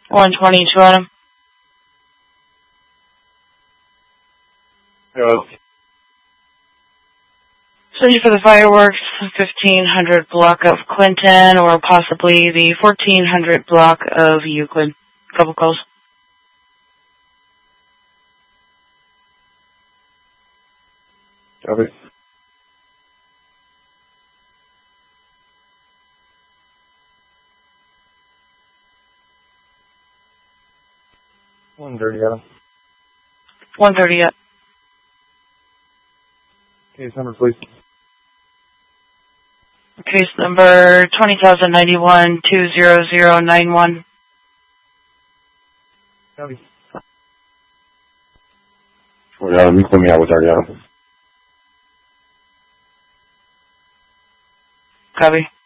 120 each one. Hello. Searching for the fireworks, 1500 block of Clinton, or possibly the 1400 block of Euclid. Couple calls. Copy. $130, Adam. 130 yet. Case number, please. Case number 20,091-20091. Copy. Adam, you put me out with Ariana. Copy.